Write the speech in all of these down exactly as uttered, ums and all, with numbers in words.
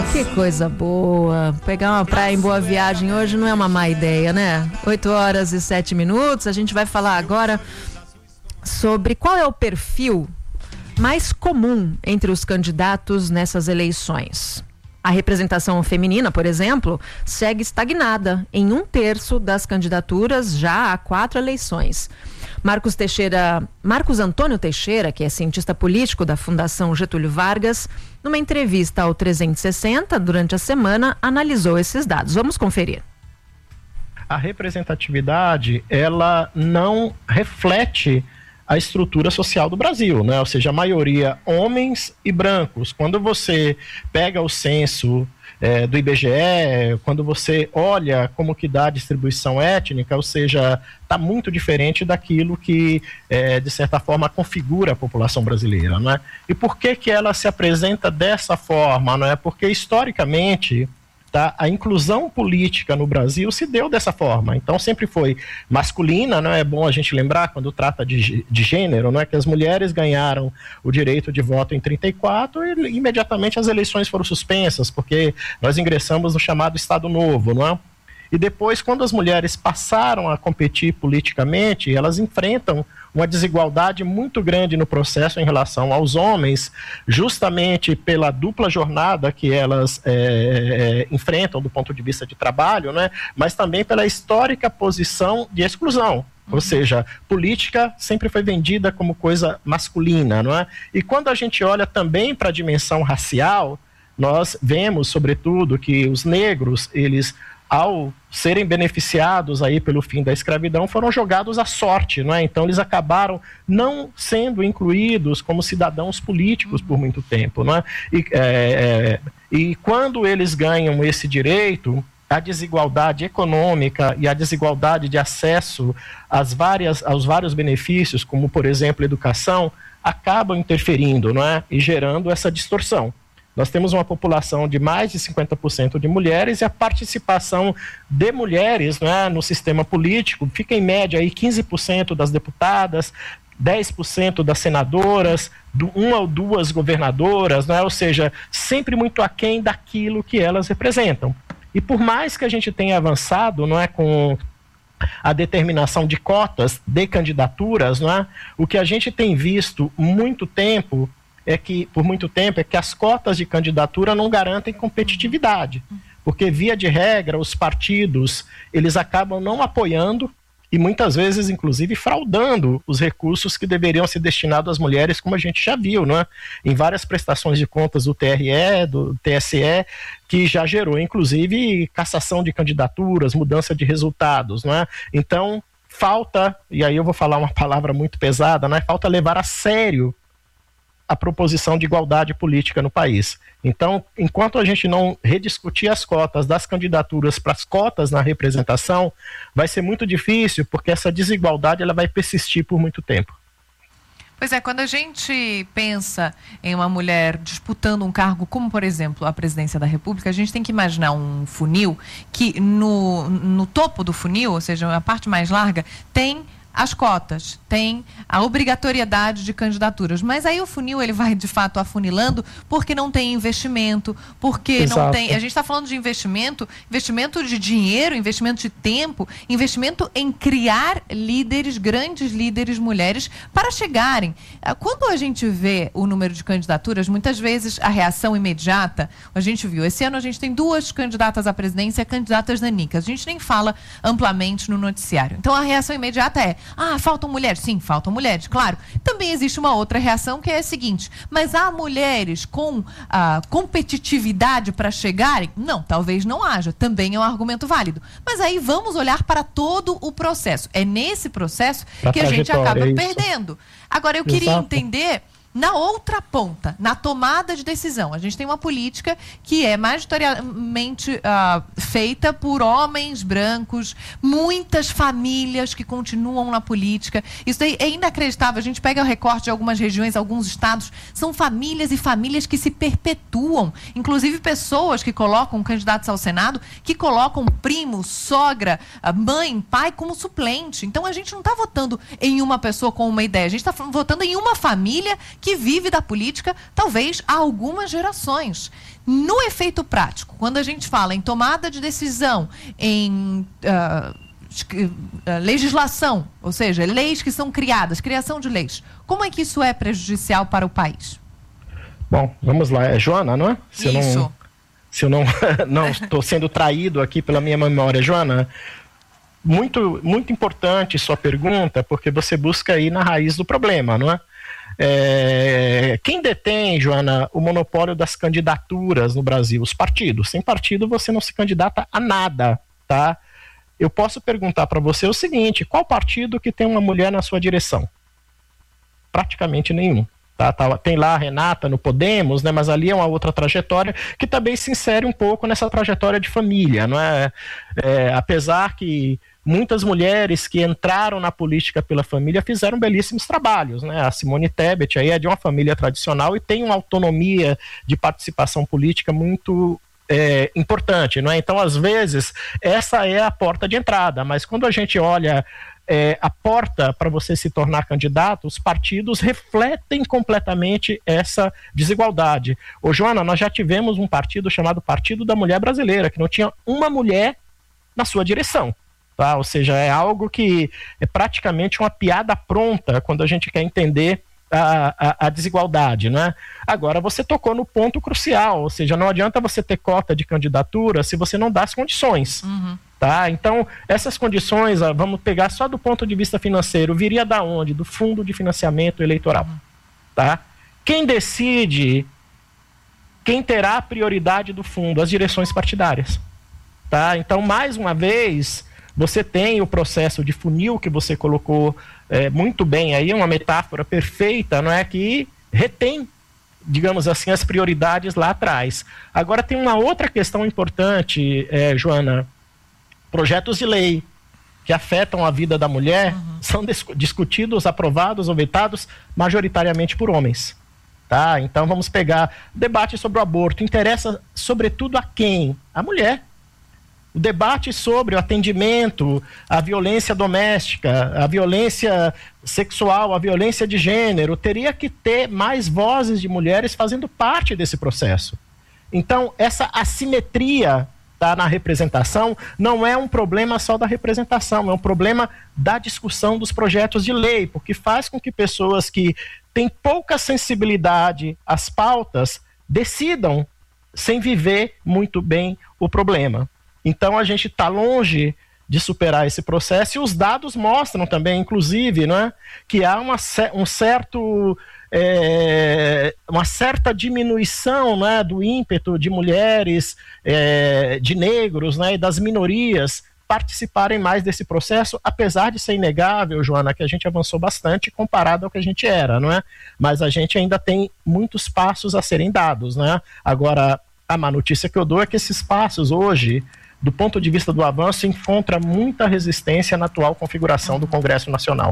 Que coisa boa. Pegar uma praia em Boa Viagem hoje não é uma má ideia, né? oito horas e sete minutos. A gente vai falar agora sobre qual é o perfil mais comum entre os candidatos nessas eleições. A representação feminina, por exemplo, segue estagnada em um terço das candidaturas já há quatro eleições. Marcos Teixeira, Marcos Antônio Teixeira, que é cientista político da Fundação Getúlio Vargas, numa entrevista ao trezentos e sessenta durante a semana, analisou esses dados. Vamos conferir. A representatividade, ela não reflete a estrutura social do Brasil, né? Ou seja, a maioria homens e brancos. Quando você pega o censo é, do I B G E, quando você olha como que dá a distribuição étnica, ou seja, está muito diferente daquilo que, é, de certa forma, configura a população brasileira, né? E por que que ela se apresenta dessa forma, não é? Porque, historicamente, tá, a inclusão política no Brasil se deu dessa forma. Então sempre foi masculina, não é? É bom a gente lembrar, quando trata de, de gênero, não é, que as mulheres ganharam o direito de voto em trinta e quatro e imediatamente as eleições foram suspensas, porque nós ingressamos no chamado Estado Novo, não é? E depois, quando as mulheres passaram a competir politicamente, elas enfrentam uma desigualdade muito grande no processo em relação aos homens, justamente pela dupla jornada que elas é, é, enfrentam do ponto de vista de trabalho, né? Mas também pela histórica posição de exclusão. Ou seja, política sempre foi vendida como coisa masculina, não é? E quando a gente olha também para a dimensão racial, nós vemos, sobretudo, que os negros, eles, ao serem beneficiados aí pelo fim da escravidão, foram jogados à sorte, não é? Então eles acabaram não sendo incluídos como cidadãos políticos por muito tempo, não é? E, é, é, e quando eles ganham esse direito, a desigualdade econômica e a desigualdade de acesso às várias, aos vários benefícios, como por exemplo educação, acabam interferindo, não é? E gerando essa distorção. Nós temos uma população de mais de cinquenta por cento de mulheres e a participação de mulheres, né, no sistema político fica em média aí quinze por cento das deputadas, dez por cento das senadoras, do, uma ou duas governadoras, né, ou seja, sempre muito aquém daquilo que elas representam. E por mais que a gente tenha avançado, não é, com a determinação de cotas de candidaturas, não é, o que a gente tem visto muito tempo é que, por muito tempo, é que as cotas de candidatura não garantem competitividade, porque, via de regra, os partidos, eles acabam não apoiando e, muitas vezes, inclusive, fraudando os recursos que deveriam ser destinados às mulheres, como a gente já viu, não é? Em várias prestações de contas do T R E, do T S E, que já gerou, inclusive, cassação de candidaturas, mudança de resultados, não é? Então, falta, e aí eu vou falar uma palavra muito pesada, né? Falta levar a sério a proposição de igualdade política no país. Então, enquanto a gente não rediscutir as cotas das candidaturas para as cotas na representação, vai ser muito difícil, porque essa desigualdade ela vai persistir por muito tempo. Pois é, quando a gente pensa em uma mulher disputando um cargo como, por exemplo, a presidência da República, a gente tem que imaginar um funil que no, no topo do funil, ou seja, a parte mais larga, tem as cotas, tem a obrigatoriedade de candidaturas, mas aí o funil ele vai de fato afunilando porque não tem investimento, porque Exato. não tem, a gente está falando de investimento, investimento de dinheiro, investimento de tempo, investimento em criar líderes, grandes líderes mulheres para chegarem. Quando a gente vê o número de candidaturas, muitas vezes a reação imediata, a gente viu, esse ano a gente tem duas candidatas à presidência, candidatas nanicas, a gente nem fala amplamente no noticiário, então a reação imediata é: ah, faltam mulheres? Sim, faltam mulheres, claro. Também existe uma outra reação que é a seguinte: mas há mulheres com ah, competitividade para chegarem? Não, talvez não haja. Também é um argumento válido. Mas aí vamos olhar para todo o processo. É nesse processo pra que a gente acaba é perdendo. Agora, eu queria Exato. entender na outra ponta, na tomada de decisão. A gente tem uma política que é majoritariamente uh, feita por homens brancos, muitas famílias que continuam na política. Isso daí é inacreditável. A gente pega o recorte de algumas regiões, alguns estados, são famílias e famílias que se perpetuam. Inclusive pessoas que colocam candidatos ao Senado, que colocam primo, sogra, mãe, pai como suplente. Então a gente não está votando em uma pessoa com uma ideia, a gente está votando em uma família que vive da política talvez há algumas gerações. No efeito prático, quando a gente fala em tomada de decisão, em uh, legislação, ou seja, leis que são criadas, criação de leis, como é que isso é prejudicial para o país? Bom, vamos lá. É Joana, não é? Se isso. Eu não, se eu não não estou sendo traído aqui pela minha memória. Joana, muito, muito importante sua pergunta, porque você busca ir na raiz do problema, não é? É, quem detém, Joana, o monopólio das candidaturas no Brasil? Os partidos. Sem partido você não se candidata a nada, tá? Eu posso perguntar para você o seguinte: qual partido que tem uma mulher na sua direção? Praticamente nenhum. Tá, tá, tem lá a Renata no Podemos, né, mas ali é uma outra trajetória que também se insere um pouco nessa trajetória de família, não é? É, apesar que muitas mulheres que entraram na política pela família fizeram belíssimos trabalhos, né? A Simone Tebet aí é de uma família tradicional e tem uma autonomia de participação política muito é, importante, não é? Então, às vezes, essa é a porta de entrada, mas quando a gente olha É, a porta para você se tornar candidato, os partidos refletem completamente essa desigualdade. Ô Joana, nós já tivemos um partido chamado Partido da Mulher Brasileira, que não tinha uma mulher na sua direção, tá? Ou seja, é algo que é praticamente uma piada pronta quando a gente quer entender a, a, a desigualdade, né? Agora, você tocou no ponto crucial, ou seja, não adianta você ter cota de candidatura se você não dá as condições. Uhum. Tá? Então, essas condições, ó, vamos pegar só do ponto de vista financeiro, viria da onde? Do Fundo de Financiamento Eleitoral. Tá? Quem decide, quem terá a prioridade do fundo? As direções partidárias. Tá? Então, mais uma vez, você tem o processo de funil que você colocou é, muito bem aí, uma metáfora perfeita, não é? Que retém, digamos assim, as prioridades lá atrás. Agora, tem uma outra questão importante, é, Joana. Projetos de lei que afetam a vida da mulher uhum. são discutidos, aprovados ou vetados majoritariamente por homens. Tá? Então vamos pegar debate sobre o aborto. Interessa sobretudo a quem? A mulher. O debate sobre o atendimento, a violência doméstica, a violência sexual, a violência de gênero, teria que ter mais vozes de mulheres fazendo parte desse processo. Então, essa assimetria tá, na representação não é um problema só da representação, é um problema da discussão dos projetos de lei, porque faz com que pessoas que têm pouca sensibilidade às pautas decidam sem viver muito bem o problema. Então a gente está longe de superar esse processo e os dados mostram também, inclusive, né, que há uma, um certo, é, uma certa diminuição, né, do ímpeto de mulheres, é, de negros, né, e das minorias participarem mais desse processo, apesar de ser inegável, Joana, que a gente avançou bastante comparado ao que a gente era, não é? Mas a gente ainda tem muitos passos a serem dados, né? Agora, a má notícia que eu dou é que esses passos hoje, do ponto de vista do avanço, encontra muita resistência na atual configuração do Congresso Nacional.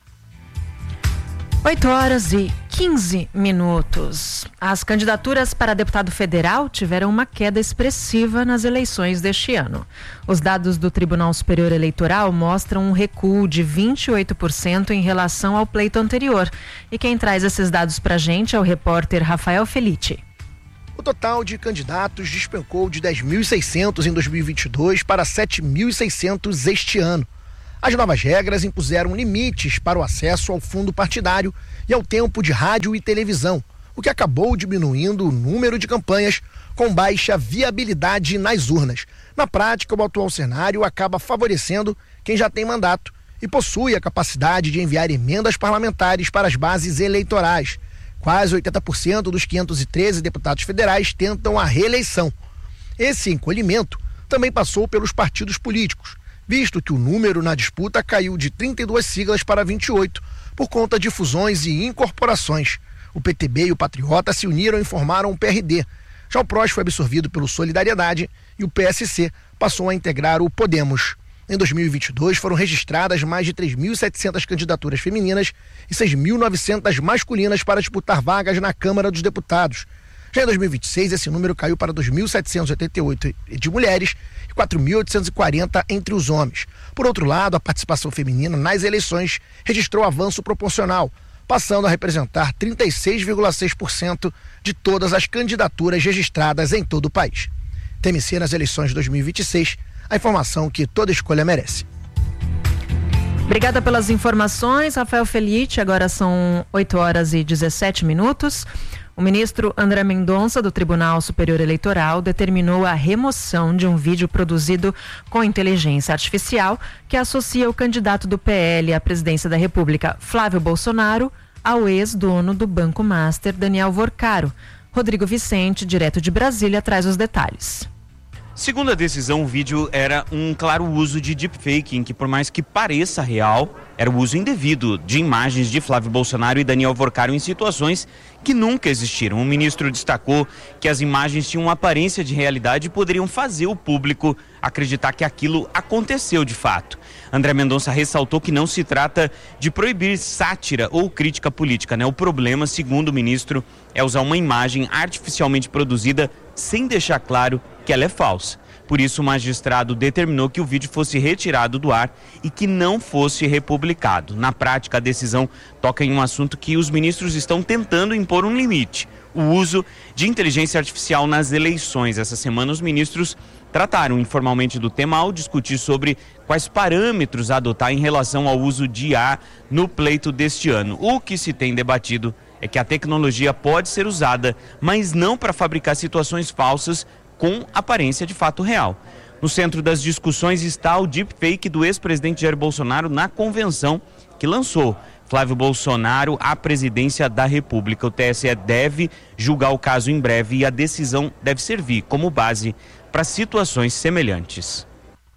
oito horas e quinze minutos. As candidaturas para deputado federal tiveram uma queda expressiva nas eleições deste ano. Os dados do Tribunal Superior Eleitoral mostram um recuo de vinte e oito por cento em relação ao pleito anterior. E quem traz esses dados para a gente é o repórter Rafael Felitti. O total de candidatos despencou de dez mil e seiscentos em dois mil e vinte e dois para sete mil e seiscentos este ano. As novas regras impuseram limites para o acesso ao fundo partidário e ao tempo de rádio e televisão, o que acabou diminuindo o número de campanhas com baixa viabilidade nas urnas. Na prática, o atual cenário acaba favorecendo quem já tem mandato e possui a capacidade de enviar emendas parlamentares para as bases eleitorais. Quase oitenta por cento dos quinhentos e treze deputados federais tentam a reeleição. Esse encolhimento também passou pelos partidos políticos, visto que o número na disputa caiu de trinta e duas siglas para vinte e oito, por conta de fusões e incorporações. O P T B e o Patriota se uniram e formaram o P R D. Já o P R O S foi absorvido pelo Solidariedade e o P S C passou a integrar o Podemos. Em dois mil e vinte e dois foram registradas mais de três mil e setecentas candidaturas femininas e seis mil e novecentas masculinas para disputar vagas na Câmara dos Deputados. Já em dois mil e vinte e seis, esse número caiu para dois mil setecentos e oitenta e oito de mulheres e quatro mil oitocentos e quarenta entre os homens. Por outro lado, a participação feminina nas eleições registrou avanço proporcional, passando a representar trinta e seis vírgula seis por cento de todas as candidaturas registradas em todo o país. T M C nas eleições de dois mil e vinte e seis, a informação que toda escolha merece. Obrigada pelas informações, Rafael Felice. Agora são oito horas e dezessete minutos. O ministro André Mendonça, do Tribunal Superior Eleitoral, determinou a remoção de um vídeo produzido com inteligência artificial que associa o candidato do P L à presidência da República, Flávio Bolsonaro, ao ex-dono do Banco Master, Daniel Vorcaro. Rodrigo Vicente, direto de Brasília, traz os detalhes. Segundo a decisão, o vídeo era um claro uso de deepfake, em que, por mais que pareça real, era o uso indevido de imagens de Flávio Bolsonaro e Daniel Vorcaro em situações que nunca existiram. O ministro destacou que as imagens tinham uma aparência de realidade e poderiam fazer o público acreditar que aquilo aconteceu de fato. André Mendonça ressaltou que não se trata de proibir sátira ou crítica política, né? O problema, segundo o ministro, é usar uma imagem artificialmente produzida sem deixar claro que ela é falsa. Por isso, o magistrado determinou que o vídeo fosse retirado do ar e que não fosse republicado. Na prática, a decisão toca em um assunto que os ministros estão tentando impor um limite: o uso de inteligência artificial nas eleições. Essa semana, os ministros trataram informalmente do tema ao discutir sobre quais parâmetros adotar em relação ao uso de I A no pleito deste ano. O que se tem debatido é que a tecnologia pode ser usada, mas não para fabricar situações falsas com aparência de fato real. No centro das discussões está o deepfake do ex-presidente Jair Bolsonaro na convenção que lançou Flávio Bolsonaro à presidência da República. O T S E deve julgar o caso em breve e a decisão deve servir como base para situações semelhantes.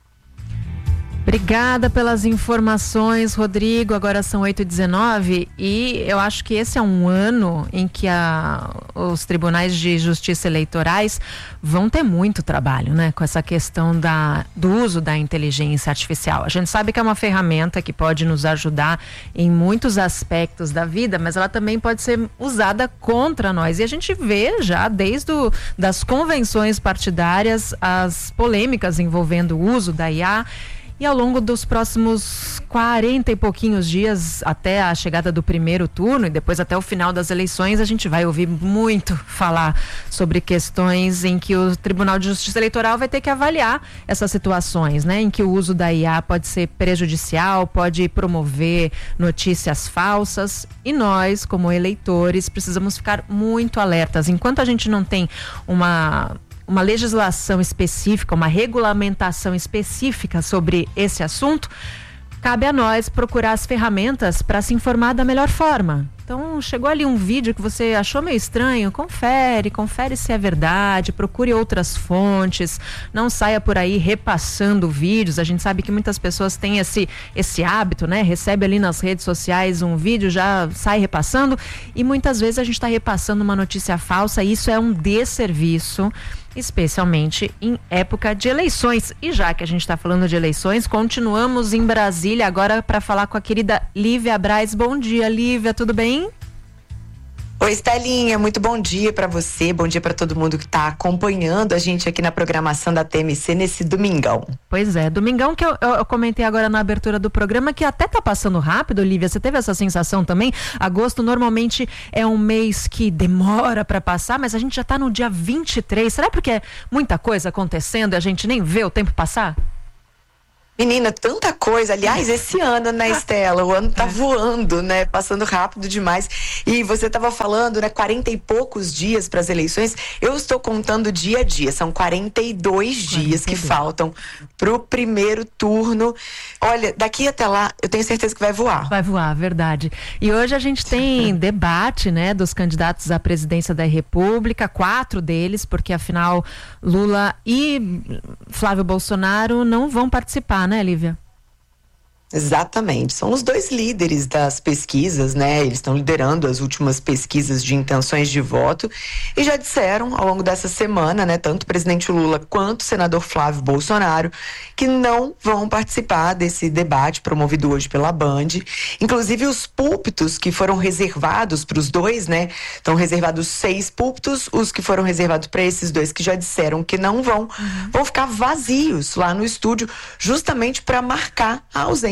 Obrigada pelas informações, Rodrigo. Agora são oito e dezenove e eu acho que esse é um ano em que a, os tribunais de justiça eleitorais vão ter muito trabalho, né? Com essa questão da, do uso da inteligência artificial. A gente sabe que é uma ferramenta que pode nos ajudar em muitos aspectos da vida, mas ela também pode ser usada contra nós. E a gente vê já desde o, das convenções partidárias as polêmicas envolvendo o uso da I A. E ao longo dos próximos quarenta e pouquinhos dias, até a chegada do primeiro turno e depois até o final das eleições, a gente vai ouvir muito falar sobre questões em que o Tribunal de Justiça Eleitoral vai ter que avaliar essas situações, né? Em que o uso da I A pode ser prejudicial, pode promover notícias falsas. E nós, como eleitores, precisamos ficar muito alertas. Enquanto a gente não tem uma... uma legislação específica, uma regulamentação específica sobre esse assunto, cabe a nós procurar as ferramentas para se informar da melhor forma. Então, chegou ali um vídeo que você achou meio estranho, confere, confere se é verdade, procure outras fontes, não saia por aí repassando vídeos. A gente sabe que muitas pessoas têm esse, esse hábito, né? Recebe ali nas redes sociais um vídeo, já sai repassando e muitas vezes a gente está repassando uma notícia falsa e isso é um desserviço, especialmente em época de eleições. E já que a gente está falando de eleições, continuamos em Brasília agora para falar com a querida Lívia Braz. Bom dia, Lívia, tudo bem? Oi, Estelinha, muito bom dia para você, bom dia para todo mundo que está acompanhando a gente aqui na programação da T M C nesse domingão. Pois é, domingão que eu, eu, eu comentei agora na abertura do programa que até tá passando rápido, Lívia, você teve essa sensação também? Agosto normalmente é um mês que demora para passar, mas a gente já tá no dia vinte e três, será porque é muita coisa acontecendo e a gente nem vê o tempo passar? Menina, tanta coisa. Aliás, esse ano, né, Estela? O ano tá voando, né? Passando rápido demais. E você tava falando, né? quarenta e poucos dias para as eleições. Eu estou contando dia a dia. São quarenta e dois dias que faltam pro primeiro turno. Olha, daqui até lá, eu tenho certeza que vai voar. Vai voar, verdade. E hoje a gente tem debate, né? Dos candidatos à presidência da República. Quatro deles, porque afinal Lula e Flávio Bolsonaro não vão participar, né, Lívia? Exatamente, são os dois líderes das pesquisas, né? Eles estão liderando as últimas pesquisas de intenções de voto e já disseram ao longo dessa semana, né, tanto o presidente Lula quanto o senador Flávio Bolsonaro, que não vão participar desse debate promovido hoje pela Band. Inclusive os púlpitos que foram reservados para os dois, né? Estão reservados seis púlpitos, os que foram reservados para esses dois que já disseram que não vão, uhum. vão ficar vazios lá no estúdio, justamente para marcar a ausência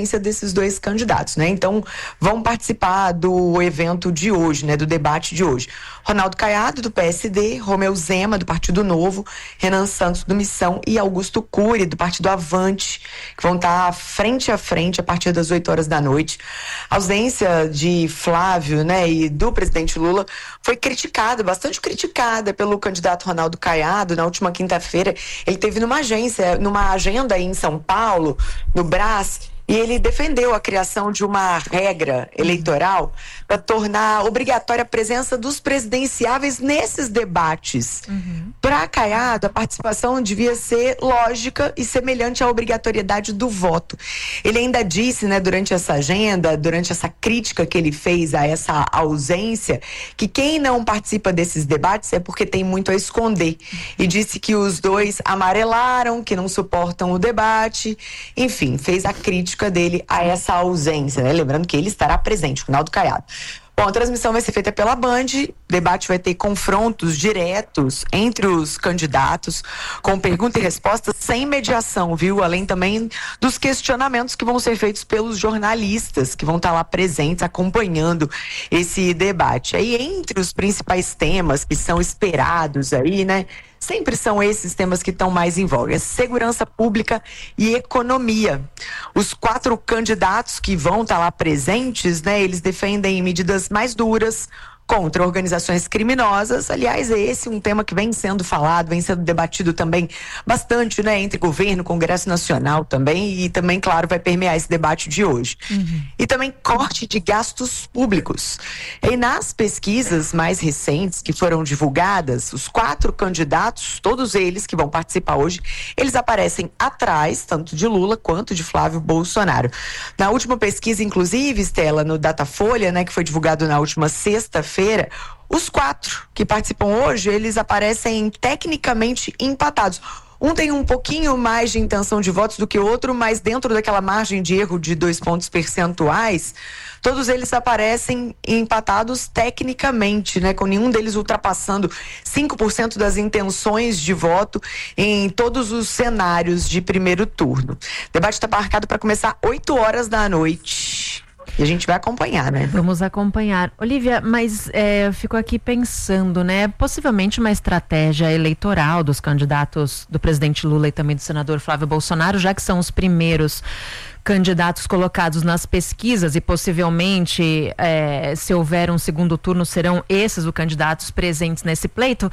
ausência desses dois candidatos, né? Então, vão participar do evento de hoje, né? Do debate de hoje. Ronaldo Caiado, do P S D, Romeu Zema, do Partido Novo, Renan Santos, do Missão, e Augusto Cury, do Partido Avante, que vão estar frente a frente a partir das oito horas da noite. A ausência de Flávio, né, e do presidente Lula foi criticada, bastante criticada pelo candidato Ronaldo Caiado. Na última quinta-feira, ele teve numa agência, numa agenda aí em São Paulo, no Brás, e ele defendeu a criação de uma regra eleitoral para tornar obrigatória a presença dos presidenciáveis nesses debates. Uhum. Para Caiado, a participação devia ser lógica e semelhante à obrigatoriedade do voto. Ele ainda disse, né, durante essa agenda, durante essa crítica que ele fez a essa ausência, que quem não participa desses debates é porque tem muito a esconder. E disse que os dois amarelaram, que não suportam o debate, enfim, fez a crítica dele a essa ausência, né? Lembrando que ele estará presente, Ronaldo Caiado. Bom, a transmissão vai ser feita pela Band, o debate vai ter confrontos diretos entre os candidatos, com pergunta e resposta sem mediação, viu? Além também dos questionamentos que vão ser feitos pelos jornalistas, que vão estar lá presentes, acompanhando esse debate. Aí, entre os principais temas que são esperados aí, né? Sempre são esses temas que estão mais em voga: segurança pública e economia. Os quatro candidatos que vão estar lá presentes, né, eles defendem medidas mais duras contra organizações criminosas. Aliás, é esse um tema que vem sendo falado, vem sendo debatido também bastante, né, entre governo, Congresso Nacional também, e também, claro, vai permear esse debate de hoje. Uhum. E também corte de gastos públicos. E nas pesquisas mais recentes que foram divulgadas, os quatro candidatos, todos eles que vão participar hoje, eles aparecem atrás, tanto de Lula quanto de Flávio Bolsonaro. Na última pesquisa, inclusive, Estela, no Datafolha, né, que foi divulgado na última sexta-feira, os quatro que participam hoje, eles aparecem tecnicamente empatados. Um tem um pouquinho mais de intenção de votos do que o outro, mas dentro daquela margem de erro de dois pontos percentuais, todos eles aparecem empatados tecnicamente, né? Com nenhum deles ultrapassando cinco por cento das intenções de voto em todos os cenários de primeiro turno. O debate está marcado para começar oito horas da noite. E a gente vai acompanhar, né? Vamos acompanhar. Olívia, mas é, eu fico aqui pensando, né? Possivelmente uma estratégia eleitoral dos candidatos do presidente Lula e também do senador Flávio Bolsonaro, já que são os primeiros candidatos colocados nas pesquisas e possivelmente, é, se houver um segundo turno, serão esses os candidatos presentes nesse pleito.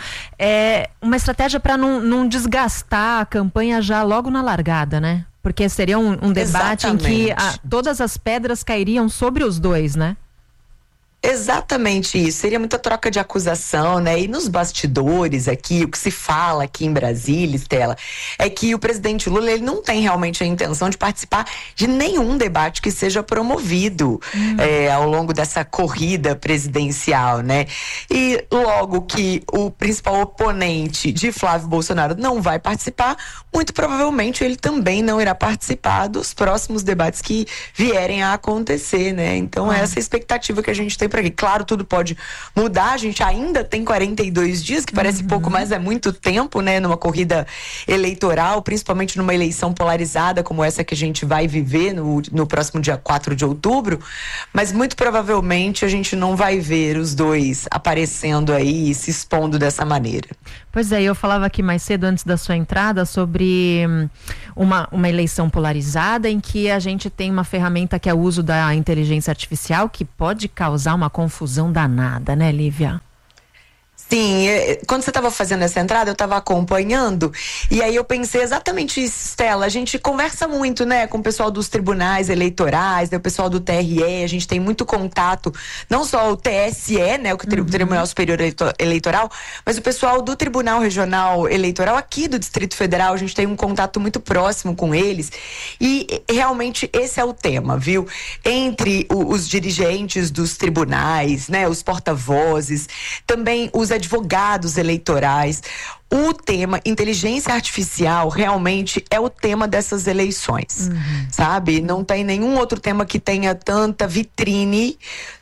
É uma estratégia para não, não desgastar a campanha já logo na largada, né? Porque seria um, um debate Exatamente. Em que a, todas as pedras cairiam sobre os dois, né? Exatamente isso, seria muita troca de acusação, né? E nos bastidores aqui, o que se fala aqui em Brasília, Estela, é que o presidente Lula, ele não tem realmente a intenção de participar de nenhum debate que seja promovido hum. é, ao longo dessa corrida presidencial, né? E logo que o principal oponente de Flávio Bolsonaro não vai participar, muito provavelmente ele também não irá participar dos próximos debates que vierem a acontecer, né? Então, ah. essa é a expectativa que a gente tem. Claro, tudo pode mudar, a gente ainda tem quarenta e dois dias, que parece uhum. pouco, mas é muito tempo, né, numa corrida eleitoral, principalmente numa eleição polarizada como essa que a gente vai viver no, no próximo dia quatro de outubro, mas muito provavelmente a gente não vai ver os dois aparecendo aí e se expondo dessa maneira. Pois é, eu falava aqui mais cedo, antes da sua entrada, sobre uma, uma eleição polarizada em que a gente tem uma ferramenta que é o uso da inteligência artificial, que pode causar uma confusão danada, né, Lívia? Sim, quando você estava fazendo essa entrada, eu estava acompanhando, e aí eu pensei exatamente isso, Estela. A gente conversa muito, né, com o pessoal dos tribunais eleitorais, né, o pessoal do T R E, a gente tem muito contato, não só o T S E, né, o uhum. Tribunal Superior Eleitoral, mas o pessoal do Tribunal Regional Eleitoral aqui do Distrito Federal, a gente tem um contato muito próximo com eles, e realmente esse é o tema, viu? Entre o, os dirigentes dos tribunais, né, os porta-vozes, também os advogados eleitorais, o tema inteligência artificial realmente é o tema dessas eleições, uhum. sabe? Não tem nenhum outro tema que tenha tanta vitrine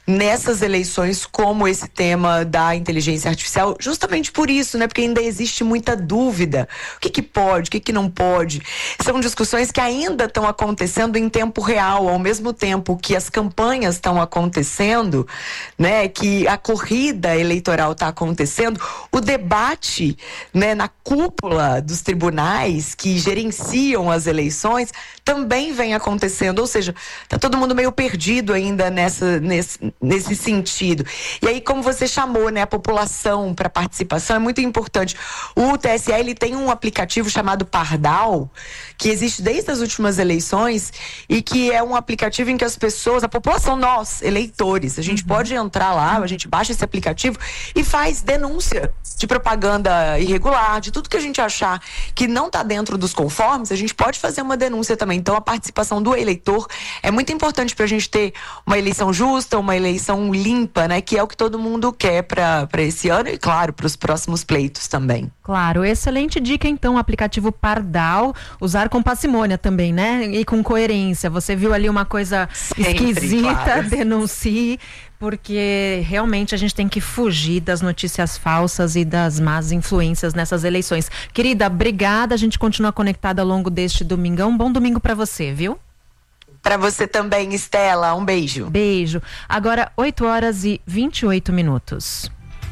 nessas eleições como esse tema da inteligência artificial, justamente por isso, né? Porque ainda existe muita dúvida. O que que pode, o que que não pode? São discussões que ainda estão acontecendo em tempo real, ao mesmo tempo que as campanhas estão acontecendo, né? Que a corrida eleitoral está acontecendo, o debate, né, na cúpula dos tribunais que gerenciam as eleições também vem acontecendo, ou seja, está todo mundo meio perdido ainda nessa, nesse, nesse sentido. E aí, como você chamou, né, a população para participação, é muito importante. O T S E ele tem um aplicativo chamado Pardal, que existe desde as últimas eleições e que é um aplicativo em que as pessoas, a população, nós, eleitores, a gente uhum. pode entrar lá, a gente baixa esse aplicativo e faz denúncia de propaganda irregular, de tudo que a gente achar que não está dentro dos conformes, a gente pode fazer uma denúncia também. Então, a participação do eleitor é muito importante para a gente ter uma eleição justa, uma eleição limpa, né? Que é o que todo mundo quer para esse ano e, claro, para os próximos pleitos também. Claro, excelente dica, então, o aplicativo Pardal, usar com parcimônia também, né? E com coerência. Você viu ali uma coisa Sempre, esquisita, claro. Denuncie, porque realmente a gente tem que fugir das notícias falsas e das más influências nessas eleições. Querida, obrigada, a gente continua conectada ao longo deste domingão. Um bom domingo para você, viu? Para você também, Estela. Um beijo. Beijo. Agora, oito horas e vinte e oito minutos.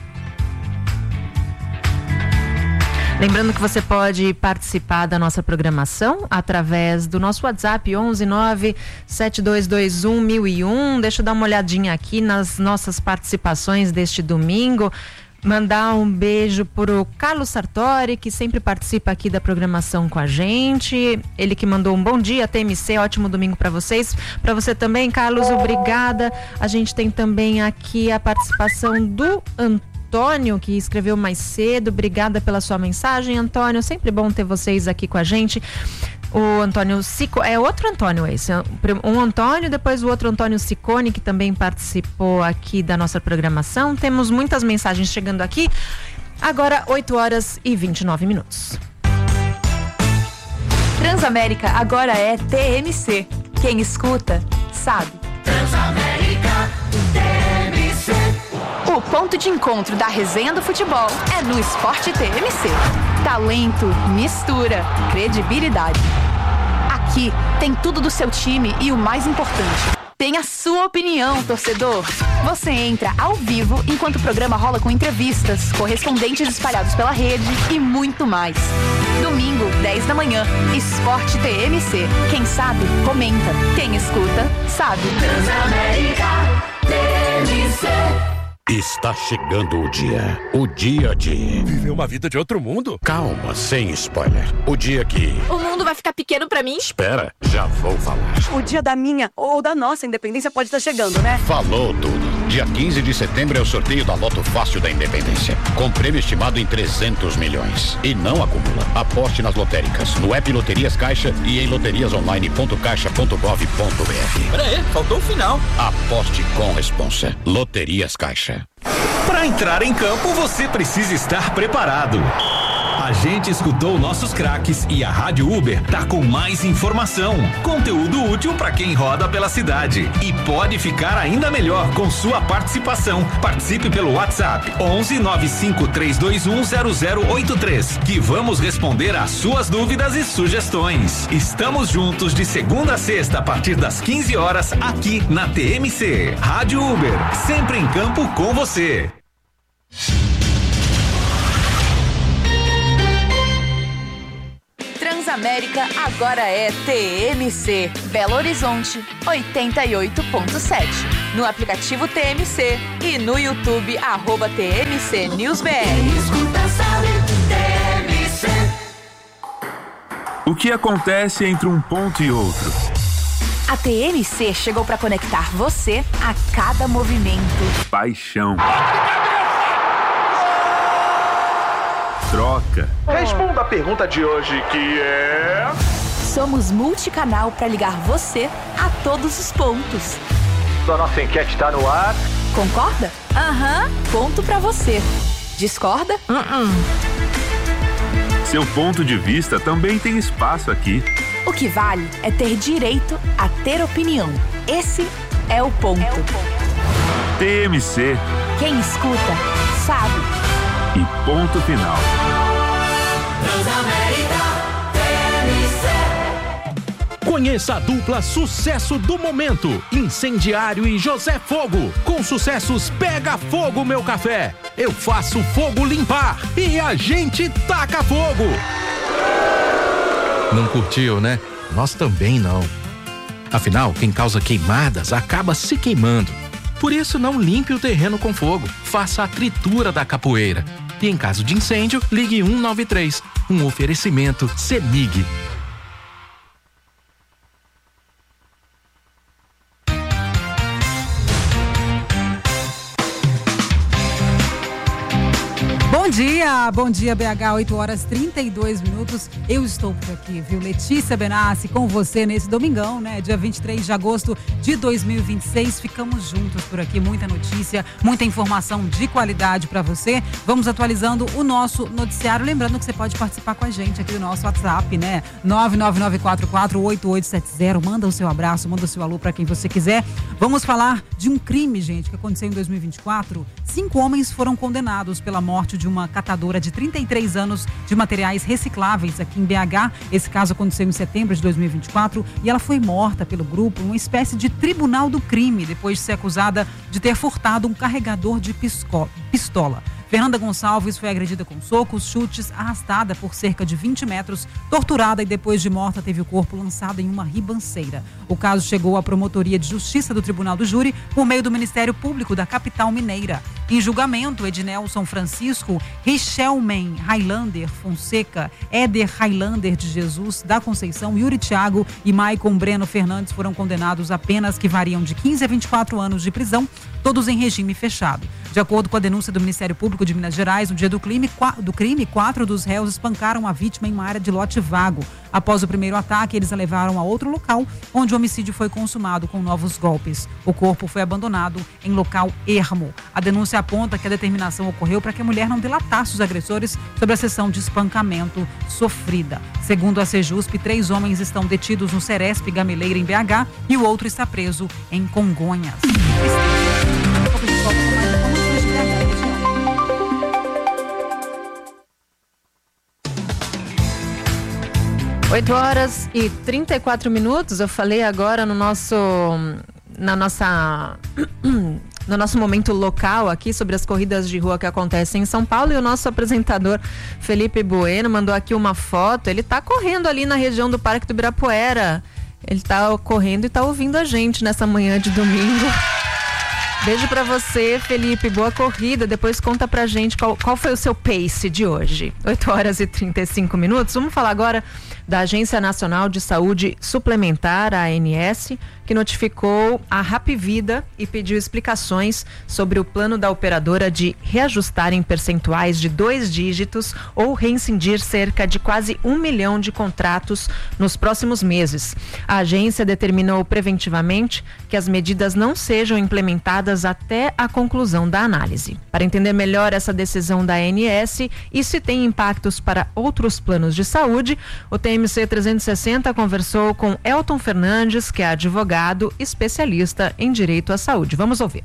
Lembrando que você pode participar da nossa programação através do nosso WhatsApp onze nove sete dois dois um mil e um. Deixa eu dar uma olhadinha aqui nas nossas participações deste domingo. Mandar um beijo pro Carlos Sartori, que sempre participa aqui da programação com a gente. Ele que mandou um bom dia, T M C, ótimo domingo para vocês. Para você também, Carlos, obrigada. A gente tem também aqui a participação do Antônio. Antônio, que escreveu mais cedo, obrigada pela sua mensagem, Antônio, sempre bom ter vocês aqui com a gente. O Antônio Cico, é outro Antônio esse, um Antônio, depois o outro Antônio Ciccone, que também participou aqui da nossa programação. Temos muitas mensagens chegando aqui, agora oito horas e vinte e nove minutos. Transamérica agora é T M C, quem escuta, sabe. Transamérica, T M C. O ponto de encontro da resenha do futebol é no Esporte T M C. Talento, mistura, credibilidade. Aqui tem tudo do seu time e o mais importante, tem a sua opinião, torcedor. Você entra ao vivo enquanto o programa rola com entrevistas, correspondentes espalhados pela rede e muito mais. Domingo, dez da manhã, Esporte T M C. Quem sabe, comenta. Quem escuta, sabe. Transamérica T M C. Está chegando o dia. O dia de... Viver uma vida de outro mundo? Calma, sem spoiler. O dia que... O mundo vai ficar pequeno pra mim? Espera, já vou falar. O dia da minha ou da nossa independência pode estar chegando, né? Falou tudo. Dia quinze de setembro é o sorteio da Loto Fácil da Independência. Com prêmio estimado em trezentos milhões. E não acumula. Aposte nas lotéricas, no app Loterias Caixa e em loterias online ponto caixa ponto gov ponto br. Pera aí, faltou o final. Aposte com responsa. Loterias Caixa. Para entrar em campo, você precisa estar preparado. A gente escutou nossos craques e a Rádio Uber tá com mais informação, conteúdo útil para quem roda pela cidade e pode ficar ainda melhor com sua participação. Participe pelo WhatsApp onze nove cinco três dois um zero zero oito três, que vamos responder às suas dúvidas e sugestões. Estamos juntos de segunda a sexta a partir das quinze horas aqui na T M C. Rádio Uber, sempre em campo com você. Transamérica agora é T M C. Belo Horizonte, oitenta e oito ponto sete. No aplicativo T M C e no YouTube, arroba T M C News B R. Escuta, sabe, T M C. O que acontece entre um ponto e outro? A T M C chegou para conectar você a cada movimento. Paixão. Troca. Responda a pergunta de hoje, que é... Somos multicanal para ligar você a todos os pontos. A nossa enquete está no ar. Concorda? Aham. Uhum. Ponto para você. Discorda? Uh-uh. Seu ponto de vista também tem espaço aqui. O que vale é ter direito a ter opinião. Esse é o ponto. É o ponto. T M C. Quem escuta, sabe. E ponto final. Conheça a dupla sucesso do momento, Incendiário e José Fogo. Com sucessos Pega Fogo Meu Café, Eu Faço Fogo Limpar e A Gente Taca Fogo. Não curtiu, né? Nós também não. Afinal, quem causa queimadas acaba se queimando. Por isso, não limpe o terreno com fogo. Faça a tritura da capoeira. E em caso de incêndio, ligue um nove três. Um oferecimento CEMIG. Bom dia, bom dia B H, oito horas e trinta e dois minutos. Eu estou por aqui, viu? Letícia Benassi com você nesse domingão, né? Dia vinte e três de agosto de dois mil e vinte e seis. Ficamos juntos por aqui, muita notícia, muita informação de qualidade para você. Vamos atualizando o nosso noticiário. Lembrando que você pode participar com a gente aqui do nosso WhatsApp, né? nove nove nove quatro quatro oito oito sete zero. Manda o seu abraço, manda o seu alô para quem você quiser. Vamos falar de um crime, gente, que aconteceu em dois mil e vinte e quatro. Cinco homens foram condenados pela morte de uma catadora de trinta e três anos de materiais recicláveis aqui em B H. Esse caso aconteceu em setembro de dois mil e vinte e quatro e ela foi morta pelo grupo, uma espécie de tribunal do crime, depois de ser acusada de ter furtado um carregador de pistola. Fernanda Gonçalves foi agredida com socos, chutes, arrastada por cerca de vinte metros, torturada e depois de morta teve o corpo lançado em uma ribanceira. O caso chegou à Promotoria de Justiça do Tribunal do Júri por meio do Ministério Público da capital mineira. Em julgamento, Ednelson Francisco, Richelmen Highlander Fonseca, Éder Highlander de Jesus da Conceição, Yuri Thiago e Maicon Breno Fernandes foram condenados a penas que variam de quinze a vinte e quatro anos de prisão, todos em regime fechado. De acordo com a denúncia do Ministério Público de Minas Gerais, no dia do crime, do crime, quatro dos réus espancaram a vítima em uma área de lote vago. Após o primeiro ataque, eles a levaram a outro local, onde o homicídio foi consumado com novos golpes. O corpo foi abandonado em local ermo. A denúncia aponta que a determinação ocorreu para que a mulher não delatasse os agressores sobre a sessão de espancamento sofrida. Segundo a Sejusp, três homens estão detidos no Ceresp Gameleira, em B H, e o outro está preso em Congonhas. oito horas e trinta e quatro minutos. Eu falei agora no nosso, na nossa, no nosso momento local aqui sobre as corridas de rua que acontecem em São Paulo, e o nosso apresentador Felipe Bueno mandou aqui uma foto. Ele tá correndo ali na região do Parque do Ibirapuera. Ele tá correndo e tá ouvindo a gente nessa manhã de domingo. Beijo pra você, Felipe, boa corrida. Depois conta pra gente qual, qual foi o seu pace de hoje. oito horas e trinta e cinco minutos. Vamos falar agora da Agência Nacional de Saúde Suplementar, a A N S, que notificou a Hapvida e pediu explicações sobre o plano da operadora de reajustar em percentuais de dois dígitos ou rescindir cerca de quase um milhão de contratos nos próximos meses. A agência determinou preventivamente que as medidas não sejam implementadas até a conclusão da análise. Para entender melhor essa decisão da A N S e se tem impactos para outros planos de saúde, o T M C trezentos e sessenta conversou com Elton Fernandes, que é advogado especialista em direito à saúde. Vamos ouvir.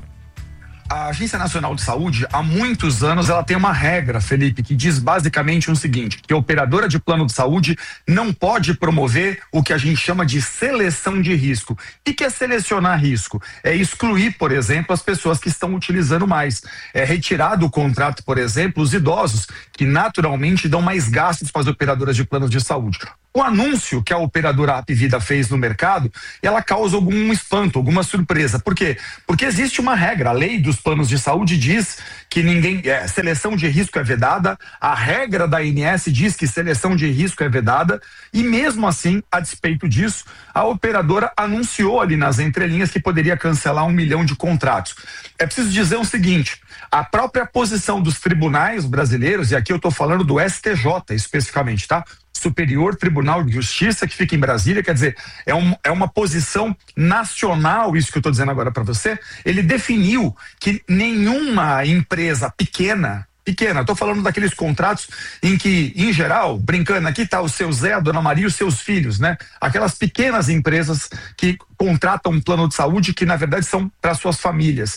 A Agência Nacional de Saúde, há muitos anos, ela tem uma regra, Felipe, que diz basicamente o seguinte, que a operadora de plano de saúde não pode promover o que a gente chama de seleção de risco. E que é selecionar risco? É excluir, por exemplo, as pessoas que estão utilizando mais. É retirar do contrato, por exemplo, os idosos, que naturalmente dão mais gastos para as operadoras de planos de saúde. O anúncio que a operadora Hapvida fez no mercado, ela causa algum espanto, alguma surpresa. Por quê? Porque existe uma regra, a lei dos planos de saúde diz que ninguém, é, seleção de risco é vedada, a regra da A N S diz que seleção de risco é vedada, e mesmo assim, a despeito disso, a operadora anunciou ali nas entrelinhas que poderia cancelar um milhão de contratos. É preciso dizer o seguinte, a própria posição dos tribunais brasileiros, e aqui eu estou falando do S T J especificamente, tá? Superior Tribunal de Justiça, que fica em Brasília, quer dizer, é, um, é uma posição nacional, isso que eu estou dizendo agora para você. Ele definiu que nenhuma empresa pequena, pequena, estou falando daqueles contratos em que, em geral, brincando, aqui está o seu Zé, a Dona Maria e os seus filhos, né? Aquelas pequenas empresas que contratam um plano de saúde que, na verdade, são para suas famílias.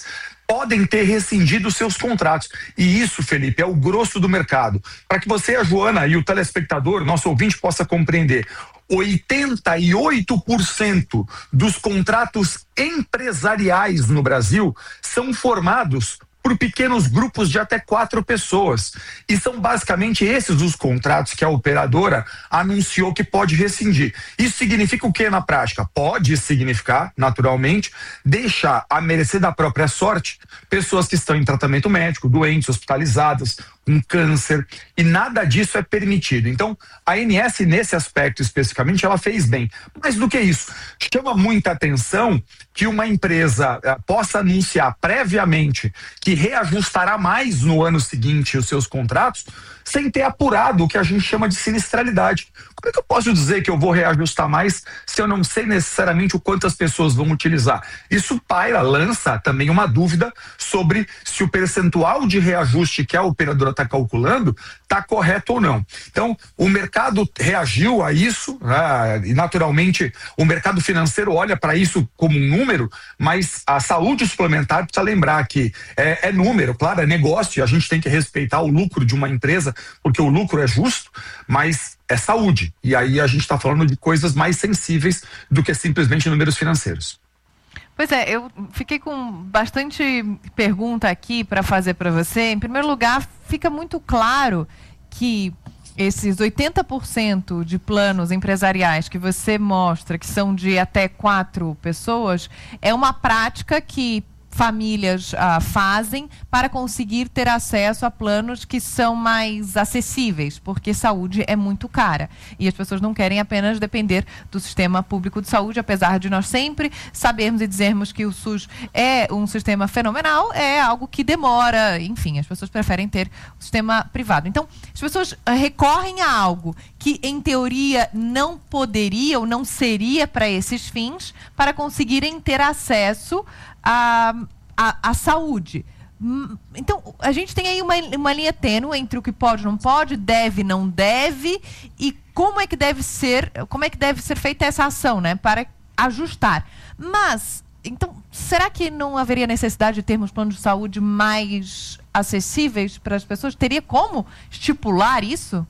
podem ter rescindido seus contratos. E isso, Felipe, é o grosso do mercado. Para que você, a Joana e o telespectador, nosso ouvinte, possa compreender, oitenta e oito por cento dos contratos empresariais no Brasil são formados por pequenos grupos de até quatro pessoas. E são basicamente esses os contratos que a operadora anunciou que pode rescindir. Isso significa o que na prática? Pode significar, naturalmente, deixar à mercê da própria sorte pessoas que estão em tratamento médico, doentes, hospitalizadas, um câncer, e nada disso é permitido. Então, a A N S, nesse aspecto especificamente, ela fez bem. Mais do que isso, chama muita atenção que uma empresa eh, possa anunciar previamente que reajustará mais no ano seguinte os seus contratos, sem ter apurado o que a gente chama de sinistralidade. Como é que eu posso dizer que eu vou reajustar mais se eu não sei necessariamente o quanto as pessoas vão utilizar? Isso paira, lança também uma dúvida sobre se o percentual de reajuste que a operadora está calculando está correto ou não. Então, o mercado reagiu a isso, né? E naturalmente o mercado financeiro olha para isso como um número, mas a saúde suplementar precisa lembrar que é, é número, claro, é negócio, e a gente tem que respeitar o lucro de uma empresa, porque o lucro é justo, mas é saúde. E aí a gente está falando de coisas mais sensíveis do que simplesmente números financeiros. Pois é, eu fiquei com bastante pergunta aqui para fazer para você. Em primeiro lugar, fica muito claro que esses oitenta por cento de planos empresariais que você mostra, que são de até quatro pessoas, é uma prática que famílias ah, fazem para conseguir ter acesso a planos que são mais acessíveis, porque saúde é muito cara e as pessoas não querem apenas depender do sistema público de saúde, apesar de nós sempre sabermos e dizermos que o SUS é um sistema fenomenal, é algo que demora, enfim, as pessoas preferem ter o sistema privado. Então, as pessoas ah, recorrem a algo que, em teoria, não poderia ou não seria para esses fins, para conseguirem ter acesso A, a, a saúde. Então, a gente tem aí uma, uma linha tênue entre o que pode, não pode, deve, não deve, e como é que deve ser, como é que deve ser feita essa ação, né, para ajustar. Mas, então, será que não haveria necessidade de termos planos de saúde mais acessíveis para as pessoas? Teria como estipular isso?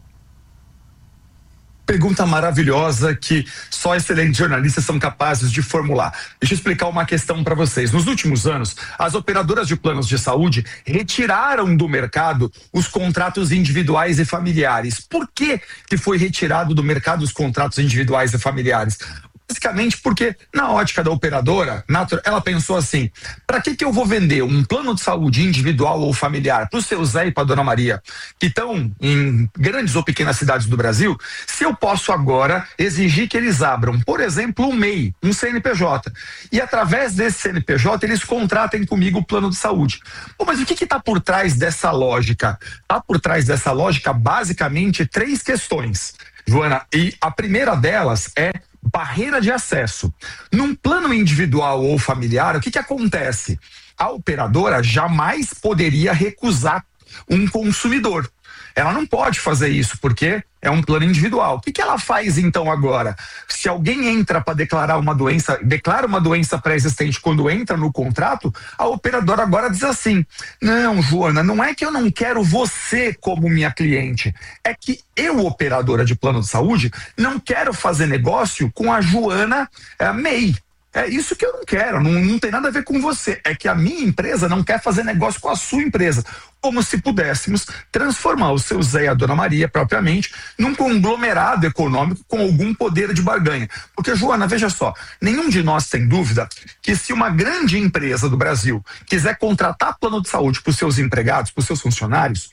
Pergunta maravilhosa que só excelentes jornalistas são capazes de formular. Deixa eu explicar uma questão para vocês. Nos últimos anos, as operadoras de planos de saúde retiraram do mercado os contratos individuais e familiares. Por que que foi retirado do mercado os contratos individuais e familiares? Basicamente porque, na ótica da operadora, ela pensou assim: para que que eu vou vender um plano de saúde individual ou familiar para o seu Zé e para a Dona Maria, que estão em grandes ou pequenas cidades do Brasil, se eu posso agora exigir que eles abram, por exemplo, um M E I, um C N P J, e através desse C N P J eles contratem comigo o plano de saúde. Pô, mas o que que está por trás dessa lógica? Está por trás dessa lógica, basicamente, três questões, Joana, e a primeira delas é barreira de acesso. Num plano individual ou familiar, o que que acontece? A operadora jamais poderia recusar um consumidor. Ela não pode fazer isso, porque é um plano individual. O que que ela faz então agora? Se alguém entra para declarar uma doença, declara uma doença pré-existente quando entra no contrato, a operadora agora diz assim: não, Joana, não é que eu não quero você como minha cliente, é que eu, operadora de plano de saúde, não quero fazer negócio com a Joana é, M E I. É isso que eu não quero, não, não tem nada a ver com você. É que a minha empresa não quer fazer negócio com a sua empresa. Como se pudéssemos transformar o seu Zé e a Dona Maria, propriamente, num conglomerado econômico com algum poder de barganha. Porque, Joana, veja só, nenhum de nós tem dúvida que se uma grande empresa do Brasil quiser contratar plano de saúde para os seus empregados, para os seus funcionários,